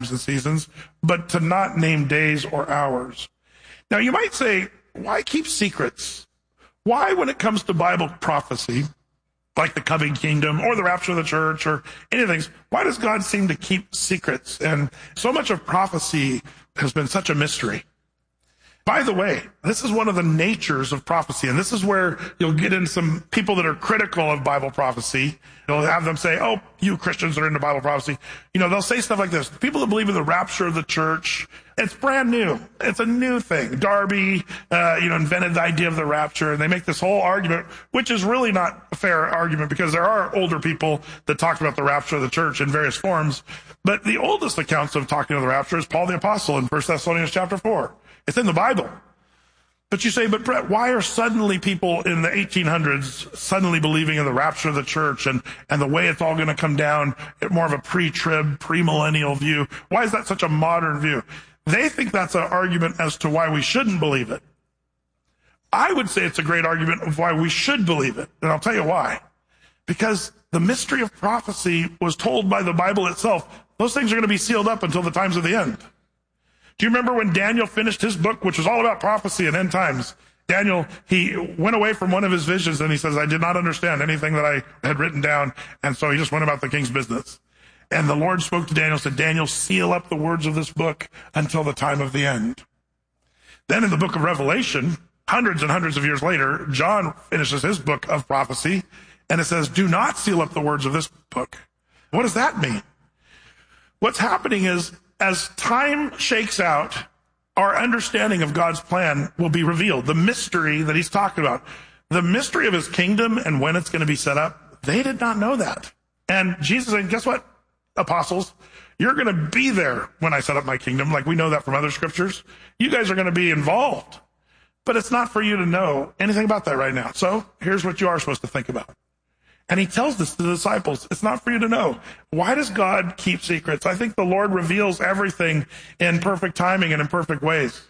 times and seasons, but to not name days or hours. Now, you might say, why keep secrets? Why, when it comes to Bible prophecy, like the coming kingdom or the rapture of the church or anything, why does God seem to keep secrets? And so much of prophecy has been such a mystery. By the way, this is one of the natures of prophecy, and this is where you'll get in some people that are critical of Bible prophecy. You'll have them say, oh, you Christians are into Bible prophecy. They'll say stuff like this. People that believe in the rapture of the church, it's brand new. It's a new thing. Darby, invented the idea of the rapture, and they make this whole argument, which is really not a fair argument because there are older people that talked about the rapture of the church in various forms. But the oldest accounts of talking of the rapture is Paul the Apostle in 1 Thessalonians chapter 4. It's in the Bible. But you say, but Brett, why are suddenly people in the 1800s suddenly believing in the rapture of the church and the way it's all going to come down, more of a pre-trib, premillennial view? Why is that such a modern view? They think that's an argument as to why we shouldn't believe it. I would say it's a great argument of why we should believe it. And I'll tell you why. Because the mystery of prophecy was told by the Bible itself. Those things are going to be sealed up until the times of the end. Do you remember when Daniel finished his book, which was all about prophecy and end times? Daniel, he went away from one of his visions and he says, I did not understand anything that I had written down. And so he just went about the king's business. And the Lord spoke to Daniel, said, Daniel, seal up the words of this book until the time of the end. Then in the book of Revelation, hundreds and hundreds of years later, John finishes his book of prophecy. And it says, do not seal up the words of this book. What does that mean? What's happening is, as time shakes out, our understanding of God's plan will be revealed. The mystery that he's talking about, the mystery of his kingdom and when it's going to be set up, they did not know that. And Jesus said, guess what, apostles? You're going to be there when I set up my kingdom. Like we know that from other scriptures. You guys are going to be involved. But it's not for you to know anything about that right now. So here's what you are supposed to think about. And he tells this to the disciples. It's not for you to know. Why does God keep secrets? I think the Lord reveals everything in perfect timing and in perfect ways.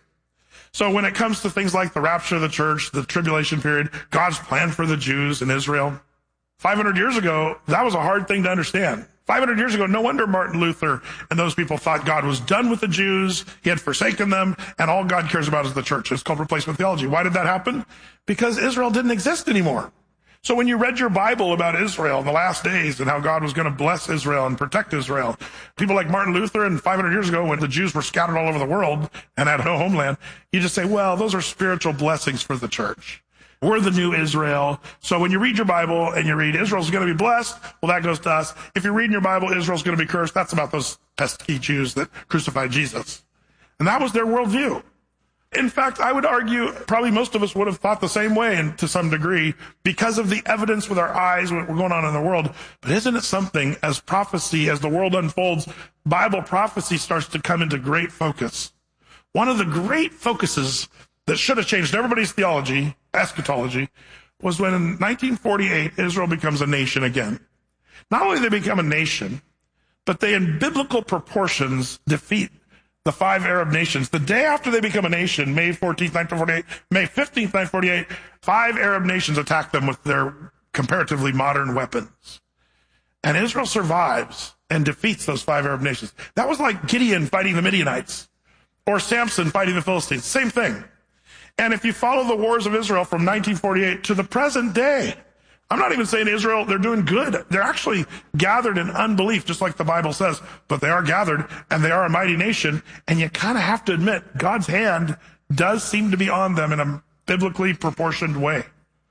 So when it comes to things like the rapture of the church, the tribulation period, God's plan for the Jews in Israel, 500 years ago, that was a hard thing to understand. 500 years ago, no wonder Martin Luther and those people thought God was done with the Jews. He had forsaken them, and all God cares about is the church. It's called replacement theology. Why did that happen? Because Israel didn't exist anymore. So when you read your Bible about Israel in the last days and how God was going to bless Israel and protect Israel, people like Martin Luther and 500 years ago when the Jews were scattered all over the world and had no homeland, you just say, well, those are spiritual blessings for the church. We're the new Israel. So when you read your Bible and you read Israel's going to be blessed, well, that goes to us. If you're reading your Bible, Israel's going to be cursed. That's about those pesky Jews that crucified Jesus. And that was their worldview. In fact, I would argue probably most of us would have thought the same way and to some degree because of the evidence with our eyes, what we're going on in the world. But isn't it something as prophecy, as the world unfolds, Bible prophecy starts to come into great focus. One of the great focuses that should have changed everybody's theology, eschatology, was when in 1948, Israel becomes a nation again. Not only do they become a nation, but they in biblical proportions defeat the 5 Arab nations. The day after they become a nation, May 14th, 1948, May 15th, 1948, 5 Arab nations attack them with their comparatively modern weapons. And Israel survives and defeats those 5 Arab nations. That was like Gideon fighting the Midianites or Samson fighting the Philistines. Same thing. And if you follow the wars of Israel from 1948 to the present day, I'm not even saying Israel, they're doing good. They're actually gathered in unbelief, just like the Bible says. But they are gathered, and they are a mighty nation. And you kind of have to admit, God's hand does seem to be on them in a biblically proportioned way.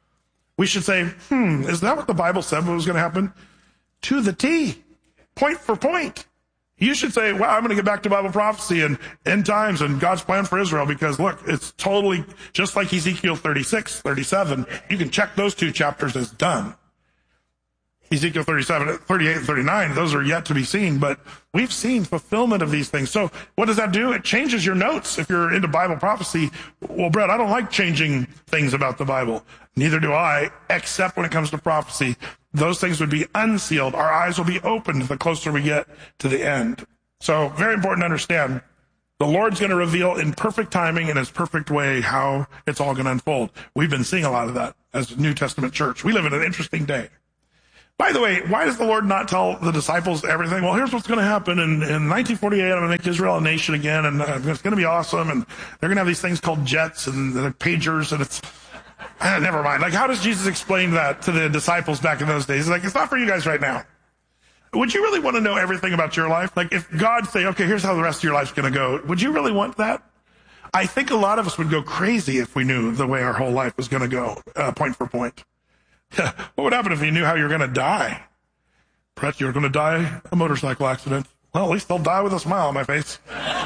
We should say, is that what the Bible said was going to happen? To the T, point for point. You should say, wow, I'm going to get back to Bible prophecy and end times and God's plan for Israel because, look, it's totally just like Ezekiel 36, 37. You can check those 2 chapters as done. Ezekiel 37, 38, and 39, those are yet to be seen, but we've seen fulfillment of these things. So what does that do? It changes your notes if you're into Bible prophecy. Well, Brett, I don't like changing things about the Bible. Neither do I, except when it comes to prophecy. Those things would be unsealed. Our eyes will be opened the closer we get to the end. So very important to understand. The Lord's going to reveal in perfect timing and his perfect way how it's all going to unfold. We've been seeing a lot of that as a New Testament church. We live in an interesting day. By the way, why does the Lord not tell the disciples everything? Well, here's what's going to happen. In 1948, I'm going to make Israel a nation again, and it's going to be awesome. And they're going to have these things called jets and pagers, and it's... never mind. Like, how does Jesus explain that to the disciples back in those days? He's like, it's not for you guys right now. Would you really want to know everything about your life? Like, if God say, okay, here's how the rest of your life's going to go, would you really want that? I think a lot of us would go crazy if we knew the way our whole life was going to go, point for point. What would happen if you knew how you're going to die? Brett, you're going to die a motorcycle accident. Well, at least I'll die with a smile on my face.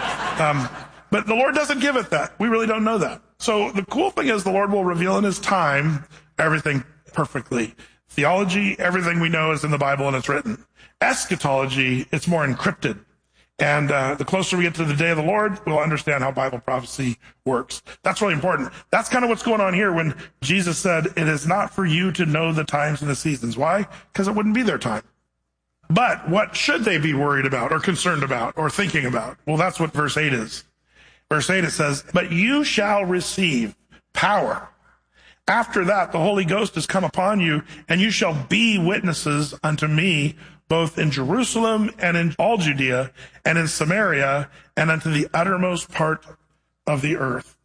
But the Lord doesn't give it that. We really don't know that. So the cool thing is the Lord will reveal in his time everything perfectly. Theology, everything we know is in the Bible and it's written. Eschatology, it's more encrypted. And the closer we get to the day of the Lord, we'll understand how Bible prophecy works. That's really important. That's kind of what's going on here when Jesus said, it is not for you to know the times and the seasons. Why? Because it wouldn't be their time. But what should they be worried about or concerned about or thinking about? Well, that's what verse 8 is. Verse 8, it says, but you shall receive power. After that, the Holy Ghost has come upon you, and you shall be witnesses unto me, both in Jerusalem and in all Judea and in Samaria and unto the uttermost part of the earth.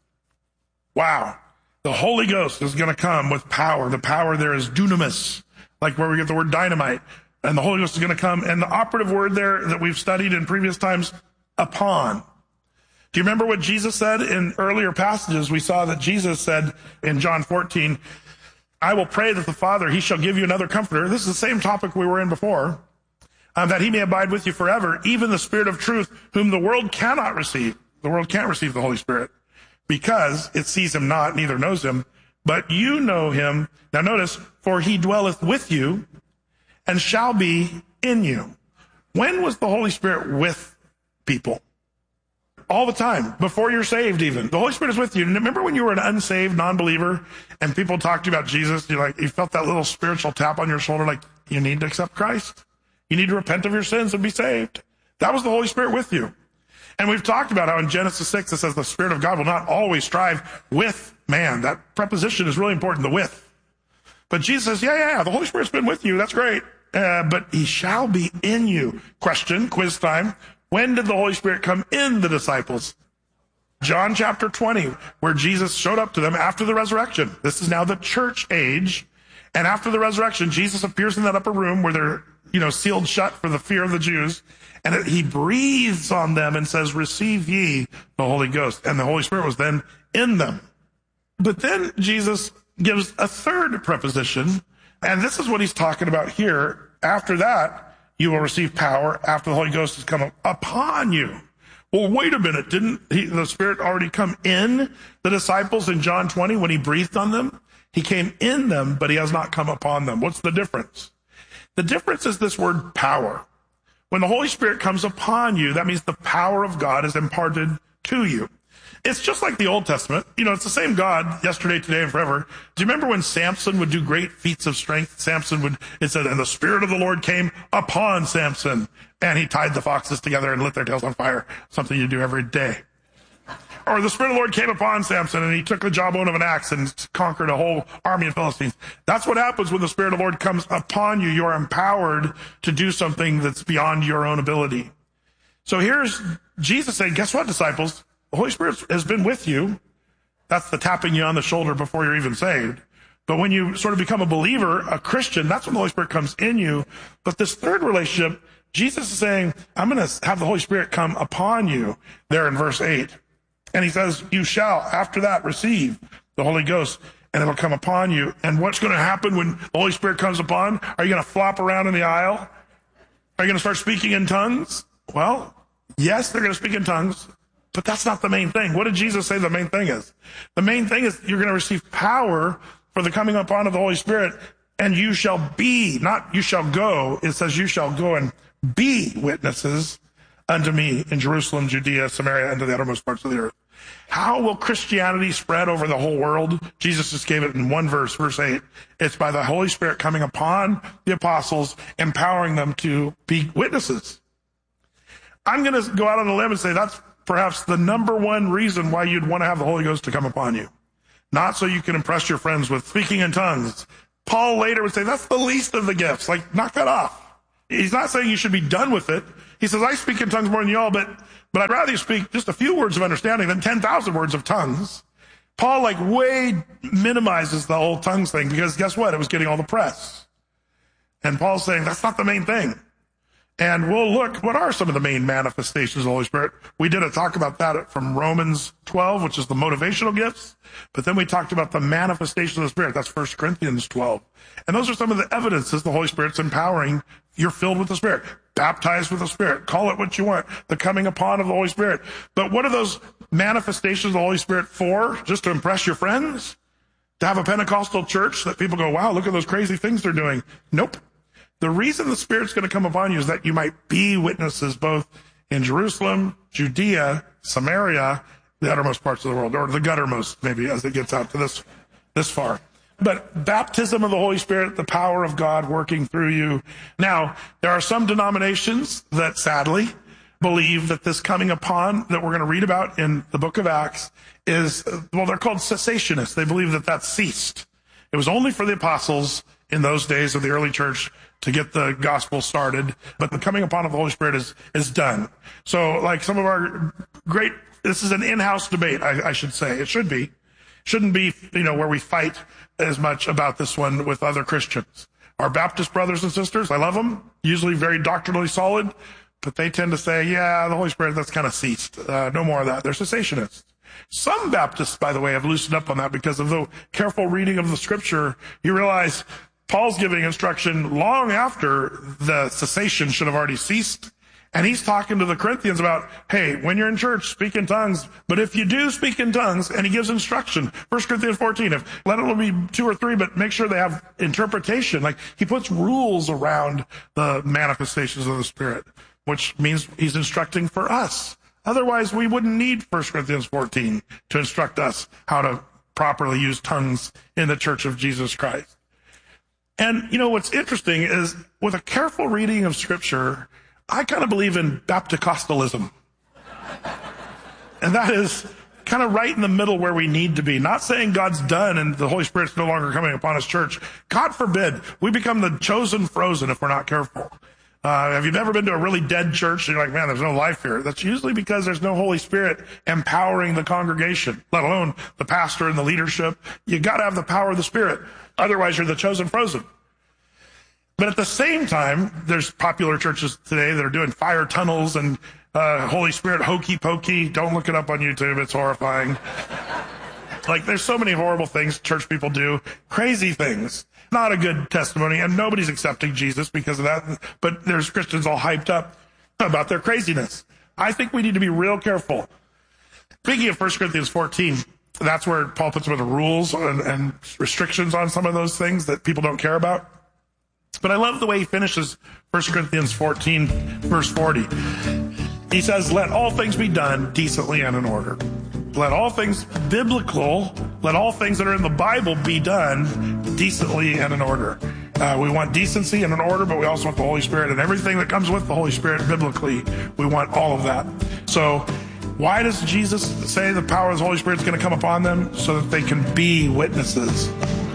Wow. The Holy Ghost is going to come with power. The power there is dunamis, like where we get the word dynamite. And the Holy Ghost is going to come. And the operative word there that we've studied in previous times, upon. Do you remember what Jesus said in earlier passages? We saw that Jesus said in John 14, I will pray that the Father, he shall give you another comforter. This is the same topic we were in before, that he may abide with you forever, even the Spirit of truth, whom the world cannot receive. The world can't receive the Holy Spirit because it sees him not, neither knows him, but you know him. Now notice, for he dwelleth with you and shall be in you. When was the Holy Spirit with people? All the time, before you're saved even. The Holy Spirit is with you. Remember when you were an unsaved non-believer and people talked to you about Jesus, you felt that little spiritual tap on your shoulder like, you need to accept Christ. You need to repent of your sins and be saved. That was the Holy Spirit with you. And we've talked about how in Genesis 6 it says the Spirit of God will not always strive with man. That preposition is really important, the with. But Jesus says, yeah, the Holy Spirit's been with you. That's great. But he shall be in you. Question, quiz time. When did the Holy Spirit come in the disciples? John chapter 20, where Jesus showed up to them after the resurrection. This is now the church age. And after the resurrection, Jesus appears in that upper room where they're, sealed shut for the fear of the Jews. And he breathes on them and says, receive ye the Holy Ghost. And the Holy Spirit was then in them. But then Jesus gives a third preposition. And this is what he's talking about here. After that, you will receive power after the Holy Ghost has come upon you. Well, wait a minute. Didn't the Spirit already come in the disciples in John 20 when he breathed on them? He came in them, but he has not come upon them. What's the difference? The difference is this word power. When the Holy Spirit comes upon you, that means the power of God is imparted to you. It's just like the Old Testament. It's the same God yesterday, today, and forever. Do you remember when Samson would do great feats of strength? It said, and the Spirit of the Lord came upon Samson, and he tied the foxes together and lit their tails on fire, something you do every day. Or the Spirit of the Lord came upon Samson, and he took the jawbone of an axe and conquered a whole army of Philistines. That's what happens when the Spirit of the Lord comes upon you. You're empowered to do something that's beyond your own ability. So here's Jesus saying, guess what, disciples? The Holy Spirit has been with you. That's the tapping you on the shoulder before you're even saved. But when you sort of become a believer, a Christian, that's when the Holy Spirit comes in you. But this third relationship, Jesus is saying, I'm going to have the Holy Spirit come upon you there in verse 8. And he says, you shall, after that, receive the Holy Ghost, and it'll come upon you. And what's going to happen when the Holy Spirit comes upon? Are you going to flop around in the aisle? Are you going to start speaking in tongues? Well, yes, they're going to speak in tongues. But that's not the main thing. What did Jesus say the main thing is? The main thing is you're going to receive power for the coming upon of the Holy Spirit, and you shall be, not you shall go. It says you shall go and be witnesses unto me in Jerusalem, Judea, Samaria, and to the uttermost parts of the earth. How will Christianity spread over the whole world? Jesus just gave it in one verse, verse 8. It's by the Holy Spirit coming upon the apostles, empowering them to be witnesses. I'm going to go out on a limb and say that's perhaps the number one reason why you'd want to have the Holy Ghost to come upon you. Not so you can impress your friends with speaking in tongues, Paul later would say, that's the least of the gifts. Like, knock that off. He's not saying you should be done with it. He says, I speak in tongues more than y'all, but I'd rather you speak just a few words of understanding than 10,000 words of tongues. Paul, like, way minimizes the whole tongues thing because guess what? It was getting all the press. And Paul's saying that's not the main thing. And we'll look, what are some of the main manifestations of the Holy Spirit? We did a talk about that from Romans 12, which is the motivational gifts. But then we talked about the manifestation of the Spirit. That's 1 Corinthians 12. And those are some of the evidences the Holy Spirit's empowering. You're filled with the Spirit, baptized with the Spirit. Call it what you want, the coming upon of the Holy Spirit. But what are those manifestations of the Holy Spirit for? Just to impress your friends? To have a Pentecostal church that people go, wow, look at those crazy things they're doing. Nope. The reason the Spirit's going to come upon you is that you might be witnesses both in Jerusalem, Judea, Samaria, the uttermost parts of the world, or the guttermost, maybe, as it gets out to this far. But baptism of the Holy Spirit, the power of God working through you. Now, there are some denominations that sadly believe that this coming upon that we're going to read about in the book of Acts is, well, they're called cessationists. They believe that that ceased. It was only for the apostles in those days of the early church to get the gospel started, but the coming upon of the Holy Spirit is done. So, like some of our great, this is an in-house debate, I should say. It should be. Shouldn't be, where we fight as much about this one with other Christians. Our Baptist brothers and sisters, I love them, usually very doctrinally solid, but they tend to say, yeah, the Holy Spirit, that's kind of ceased. No more of that. They're cessationists. Some Baptists, by the way, have loosened up on that because of the careful reading of the scripture. You realize Paul's giving instruction long after the cessation should have already ceased. And he's talking to the Corinthians about, hey, when you're in church, speak in tongues. But if you do speak in tongues, and he gives instruction, 1 Corinthians 14, let it be 2 or 3, but make sure they have interpretation. Like, he puts rules around the manifestations of the Spirit, which means he's instructing for us. Otherwise, we wouldn't need 1 Corinthians 14 to instruct us how to properly use tongues in the church of Jesus Christ. And, what's interesting is with a careful reading of Scripture, I kind of believe in Bapticostalism. And that is kind of right in the middle where we need to be. Not saying God's done and the Holy Spirit's no longer coming upon his church. God forbid we become the chosen frozen if we're not careful. Have you ever been to a really dead church and you're like, man, there's no life here? That's usually because there's no Holy Spirit empowering the congregation, let alone the pastor and the leadership. You got to have the power of the Spirit. Otherwise, you're the chosen frozen. But at the same time, there's popular churches today that are doing fire tunnels and Holy Spirit hokey pokey. Don't look it up on YouTube. It's horrifying. Like, there's so many horrible things church people do. Crazy things. Not a good testimony, and nobody's accepting Jesus because of that. But there's Christians all hyped up about their craziness. I think we need to be real careful. Speaking of 1 Corinthians 14, that's where Paul puts some of the rules and restrictions on some of those things that people don't care about. But I love the way he finishes 1 Corinthians 14, verse 40. He says, let all things be done decently and in order. Let all things biblical, let all things that are in the Bible be done decently and in order. We want decency and an order, but we also want the Holy Spirit and everything that comes with the Holy Spirit biblically. We want all of that. So why does Jesus say the power of the Holy Spirit is going to come upon them? So that they can be witnesses.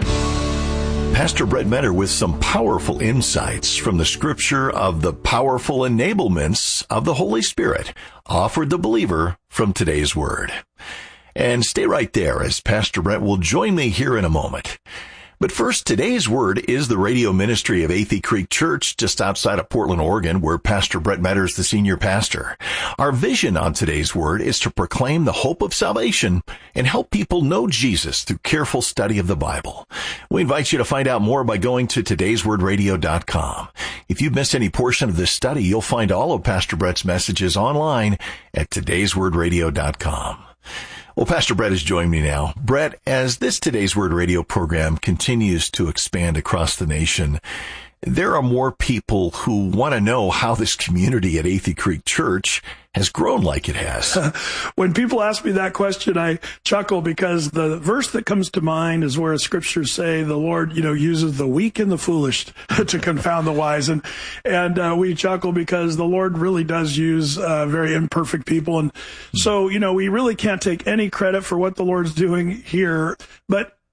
Pastor Brett Metter with some powerful insights from the scripture of the powerful enablements of the Holy Spirit offered the believer from today's word. And stay right there as Pastor Brett will join me here in a moment. But first, today's word is the radio ministry of Athey Creek Church just outside of Portland, Oregon, where Pastor Brett Metter is the senior pastor. Our vision on today's word is to proclaim the hope of salvation and help people know Jesus through careful study of the Bible. We invite you to find out more by going to todayswordradio.com. If you've missed any portion of this study, you'll find all of Pastor Brett's messages online at todayswordradio.com. Well, Pastor Brett has joined me now. Brett, as this Today's Word radio program continues to expand across the nation, there are more people who want to know how this community at Athey Creek Church has grown like it has. When people ask me that question, I chuckle because the verse that comes to mind is where scriptures say the Lord, uses the weak and the foolish to confound the wise. And we chuckle because the Lord really does use very imperfect people. And so, we really can't take any credit for what the Lord's doing here. But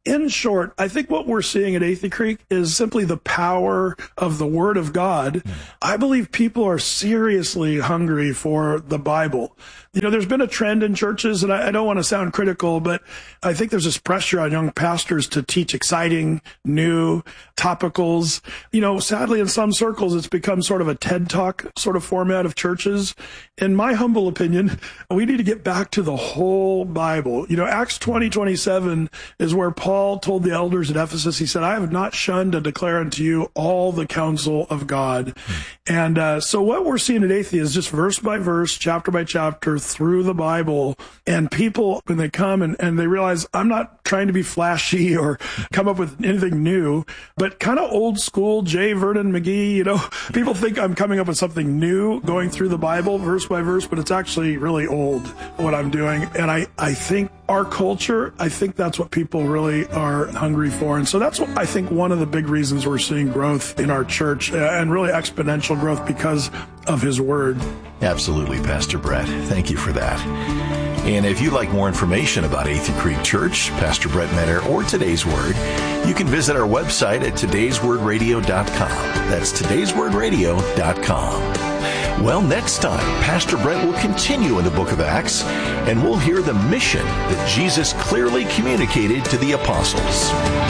in short, I think what we're seeing at Athey Creek is simply the power of the Word of God. I believe people are seriously hungry for the Bible. There's been a trend in churches, and I don't want to sound critical, but I think there's this pressure on young pastors to teach exciting, new topicals. Sadly, in some circles, it's become sort of a TED Talk sort of format of churches. In my humble opinion, we need to get back to the whole Bible. Acts 20:27 is where Paul told the elders at Ephesus, he said, I have not shunned to declare unto you all the counsel of God. And so what we're seeing at Athey is just verse by verse, chapter by chapter, through the Bible. And people, when they come and they realize I'm not trying to be flashy or come up with anything new, but kind of old school J. Vernon McGee, people think I'm coming up with something new going through the Bible verse by verse, but it's actually really old what I'm doing. And I think our culture, I think that's what people really are hungry for. And so that's what I think one of the big reasons we're seeing growth in our church, and really exponential growth because of his word. Absolutely, Pastor Brett. Thank you for that. And if you'd like more information about Athey Creek Church, Pastor Brett Meador, or Today's Word, you can visit our website at todayswordradio.com. That's todayswordradio.com. Well, next time, Pastor Brett will continue in the book of Acts, and we'll hear the mission that Jesus clearly communicated to the apostles.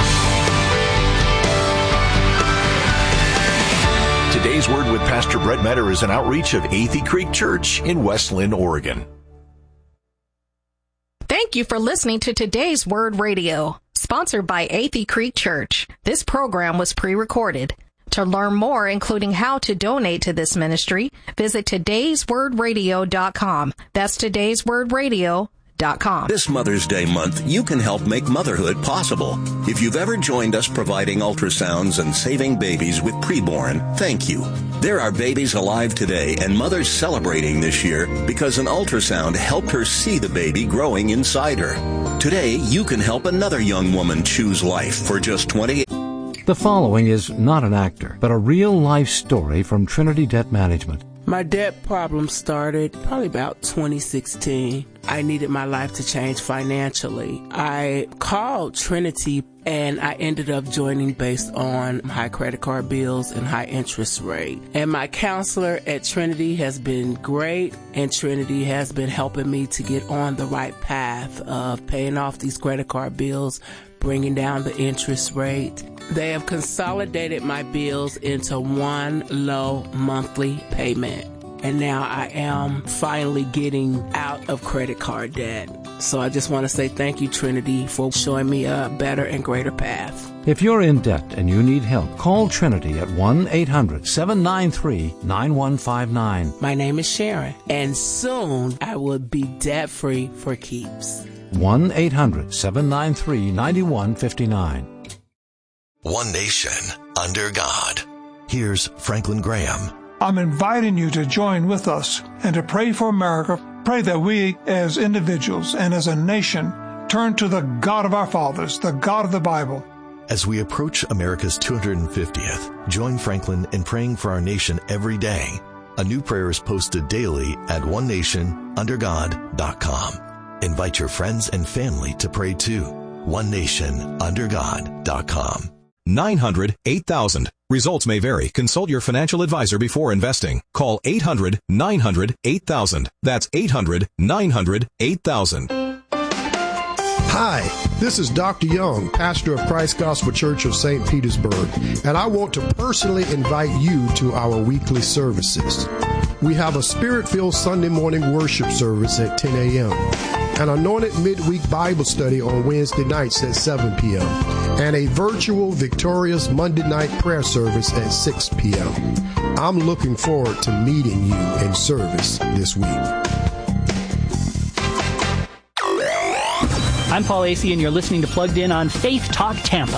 Today's Word with Pastor Brett Meador is an outreach of Athey Creek Church in West Linn, Oregon. Thank you for listening to Today's Word Radio, sponsored by Athey Creek Church. This program was pre-recorded. To learn more, including how to donate to this ministry, visit todayswordradio.com. That's todayswordradio.com. This Mother's Day month, you can help make motherhood possible. If you've ever joined us providing ultrasounds and saving babies with preborn, thank you. There are babies alive today and mothers celebrating this year because an ultrasound helped her see the baby growing inside her. Today, you can help another young woman choose life for just $28. The following is not an actor, but a real-life story from Trinity Debt Management. My debt problem started probably about 2016. I needed my life to change financially. I called Trinity and I ended up joining based on high credit card bills and high interest rate. And my counselor at Trinity has been great, and Trinity has been helping me to get on the right path of paying off these credit card bills, bringing down the interest rate. They have consolidated my bills into one low monthly payment. And now I am finally getting out of credit card debt. So I just want to say thank you, Trinity, for showing me a better and greater path. If you're in debt and you need help, call Trinity at 1-800-793-9159. My name is Sharon, and soon I will be debt-free for keeps. 1-800-793-9159. One nation under God. Here's Franklin Graham. I'm inviting you to join with us and to pray for America. Pray that we as individuals and as a nation turn to the God of our fathers, the God of the Bible. As we approach America's 250th, join Franklin in praying for our nation every day. A new prayer is posted daily at onenationundergod.com. Invite your friends and family to pray too. onenationundergod.com. 900-8000. Results may vary. Consult your financial advisor before investing. Call 800-900-8000. That's 800-900-8000. Hi, this is Dr. Young, pastor of Christ Gospel Church of St. Petersburg, and I want to personally invite you to our weekly services. We have a Spirit-filled Sunday morning worship service at 10 a.m., an anointed midweek Bible study on Wednesday nights at 7 p.m., and a virtual victorious Monday night prayer service at 6 p.m. I'm looking forward to meeting you in service this week. I'm Paul Asay, and you're listening to Plugged In on Faith Talk Tampa.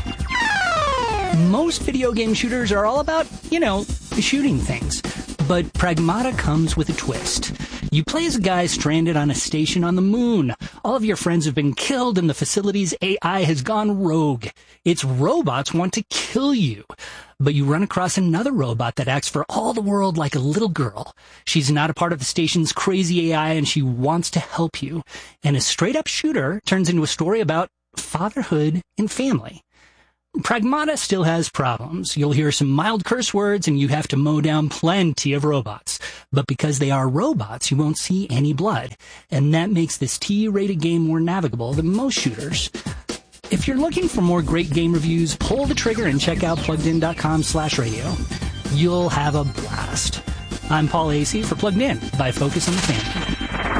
Most video game shooters are all about, shooting things. But Pragmata comes with a twist. You play as a guy stranded on a station on the moon. All of your friends have been killed, and the facility's AI has gone rogue. Its robots want to kill you. But you run across another robot that acts for all the world like a little girl. She's not a part of the station's crazy AI, and she wants to help you. And a straight-up shooter turns into a story about fatherhood and family. Pragmata still has problems. You'll hear some mild curse words and you have to mow down plenty of robots. But because they are robots, you won't see any blood. And that makes this T-rated game more navigable than most shooters. If you're looking for more great game reviews, pull the trigger and check out PluggedIn.com/radio. You'll have a blast. I'm Paul Acey for Plugged In by Focus on the Family.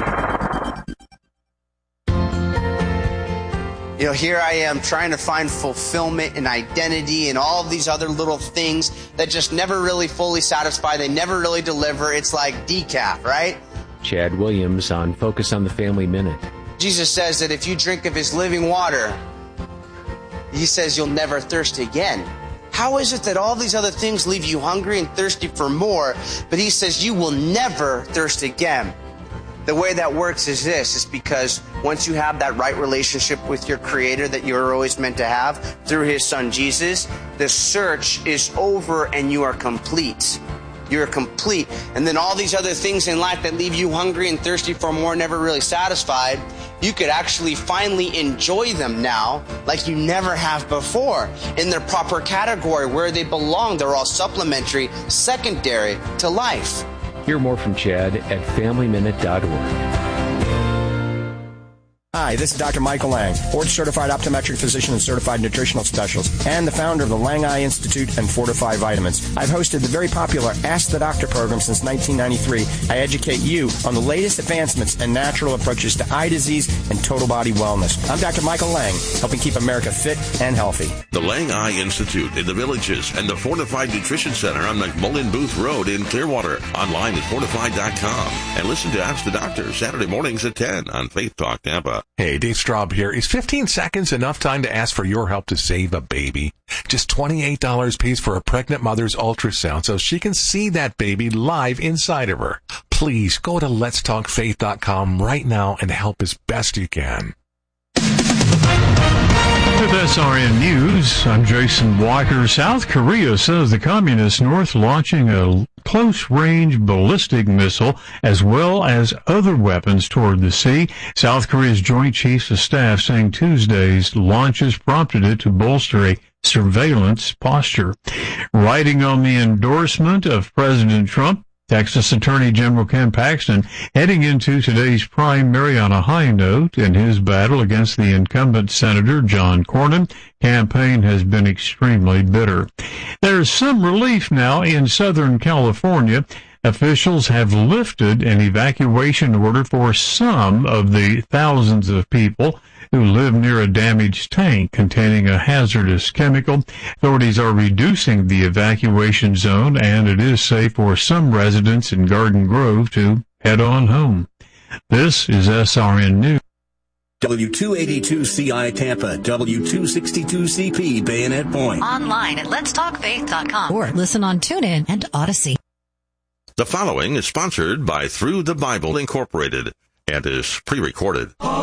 You know, here I am trying to find fulfillment and identity and all of these other little things that just never really fully satisfy. They never really deliver. It's like decaf, right? Chad Williams on Focus on the Family Minute. Jesus says that if you drink of his living water, he says you'll never thirst again. How is it that all these other things leave you hungry and thirsty for more, but he says you will never thirst again? The way that works is this, is because once you have that right relationship with your Creator that you were always meant to have through his Son Jesus, the search is over and you are complete. You're complete. And then all these other things in life that leave you hungry and thirsty for more, never really satisfied, you could actually finally enjoy them now like you never have before in their proper category where they belong. They're all supplementary, secondary to life. Hear more from Chad at FamilyMinute.org. Hi, this is Dr. Michael Lang, board-certified optometric physician and certified nutritional specialist, and the founder of the Lang Eye Institute and Fortify Vitamins. I've hosted the very popular Ask the Doctor program since 1993. I educate you on the latest advancements and natural approaches to eye disease and total body wellness. I'm Dr. Michael Lang, helping keep America fit and healthy. The Lang Eye Institute in the Villages and the Fortified Nutrition Center on McMullen Booth Road in Clearwater. Online at fortified.com. And listen to Ask the Doctor Saturday mornings at 10 on Faith Talk Tampa. Hey, Dave Straub here. Is 15 seconds enough time to ask for your help to save a baby? Just $28 pays for a pregnant mother's ultrasound so she can see that baby live inside of her. Please go to letstalkfaith.com right now and help as best you can. With SRN News, I'm Jason Walker. South Korea says the Communist North launching a close-range ballistic missile as well as other weapons toward the sea. South Korea's Joint Chiefs of Staff saying Tuesday's launches prompted it to bolster a surveillance posture. Writing on the endorsement of President Trump, Texas Attorney General Ken Paxton heading into today's primary on a high note in his battle against the incumbent Senator John Cornyn. Campaign has been extremely bitter. There's some relief now in Southern California. Officials have lifted an evacuation order for some of the thousands of people who live near a damaged tank containing a hazardous chemical. Authorities are reducing the evacuation zone, and it is safe for some residents in Garden Grove to head on home. This is SRN News. W282CI Tampa, W262CP Bayonet Point. Online at letstalkfaith.com or listen on TuneIn and Odyssey. The following is sponsored by Through the Bible Incorporated and is pre-recorded.